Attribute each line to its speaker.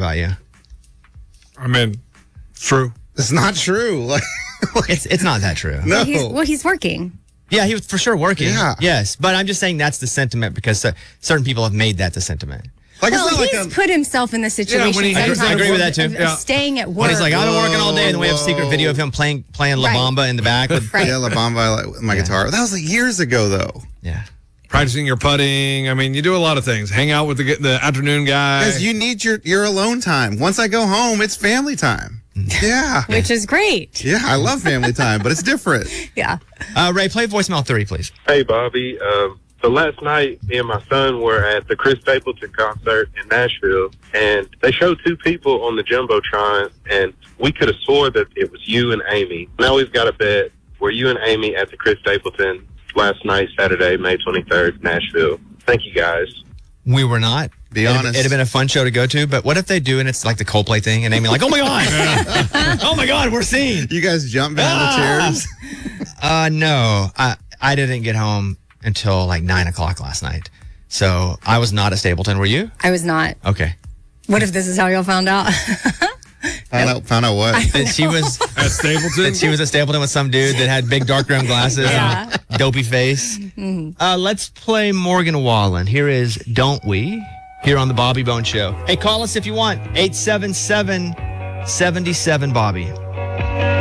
Speaker 1: about you.
Speaker 2: I mean, it's true.
Speaker 3: It's not true.
Speaker 1: It's not that true.
Speaker 3: No.
Speaker 4: He's working.
Speaker 1: Yeah, he was for sure working.
Speaker 3: Yeah.
Speaker 1: Yes, but I'm just saying that's the sentiment because certain people have made that the sentiment.
Speaker 3: Like,
Speaker 4: Well,
Speaker 3: it's not
Speaker 4: he's
Speaker 3: like
Speaker 4: put himself in the situation.
Speaker 2: when he-
Speaker 4: sometimes
Speaker 1: I agree with that, too.
Speaker 4: of
Speaker 2: Yeah.
Speaker 4: Staying at work.
Speaker 1: When he's like, I've been working all day, and then we have secret video of him playing La
Speaker 4: Right.
Speaker 1: Bamba in the back. With,
Speaker 4: Right.
Speaker 3: Yeah, La Bamba, like, my guitar. That was like years ago, though.
Speaker 1: yeah.
Speaker 2: Practicing your putting. I mean, you do a lot of things. Hang out with the afternoon guy.
Speaker 3: Because you need your alone time. Once I go home, it's family time. Yeah.
Speaker 4: Which is great.
Speaker 3: Yeah, I love family time, but it's different.
Speaker 4: Yeah.
Speaker 1: Ray, play voicemail 3, please.
Speaker 5: Hey, Bobby. So last night, me and my son were at the Chris Stapleton concert in Nashville, and they showed 2 people on the Jumbotron, and we could have swore that it was you and Amy. Now we've got a bet. Were you and Amy at the Chris Stapleton last night, Saturday, May 23rd, Nashville? Thank you, guys.
Speaker 1: We were not.
Speaker 3: Be honest.
Speaker 1: It'd have been a fun show to go to, but what if they do and it's like the Coldplay thing and Amy like, oh my God. Oh my God, we're seen.
Speaker 3: You guys jump behind the chairs?
Speaker 1: No, I didn't get home until like 9 o'clock last night. So I was not at Stapleton. Were you?
Speaker 4: I was not.
Speaker 1: Okay.
Speaker 4: What if this is how y'all found out?
Speaker 3: Found out what?
Speaker 1: That she was
Speaker 2: at Stapleton.
Speaker 1: that she was at Stapleton with some dude that had big dark rim glasses
Speaker 4: Yeah.
Speaker 1: and dopey face. Let's play Morgan Wallen. Here is Don't We? Here on the Bobby Bone Show. Hey, call us if you want. 877-77-BOBBY.